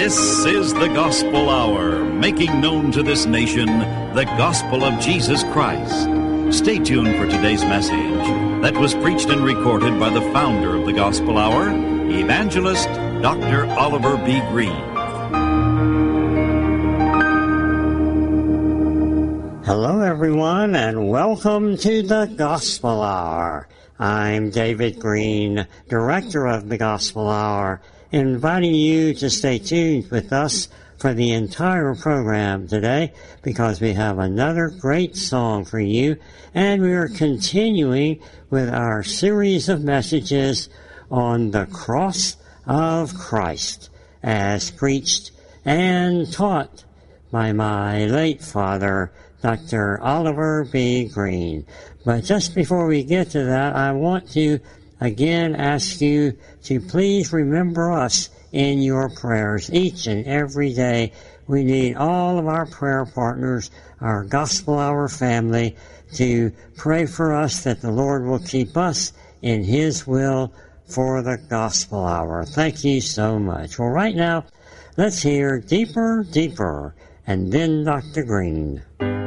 This is the Gospel Hour, making known to this nation the gospel of Jesus Christ. Stay tuned for today's message that was preached and recorded by the founder of the Gospel Hour, Evangelist Dr. Oliver B. Green. Hello, everyone, and welcome to the Gospel Hour. I'm David Green, Director of the Gospel Hour, inviting you to stay tuned with us for the entire program today because we have another great song for you, and we are continuing with our series of messages on the cross of Christ as preached and taught by my late father, Dr. Oliver B. Green. But just before we get to that, I want to again ask you to please remember us in your prayers each and every day. We need all of our prayer partners, our Gospel Hour family, to pray for us that the Lord will keep us in His will for the Gospel Hour. Thank you so much. Well, right now, let's hear Deeper, Deeper, and then Dr. Green.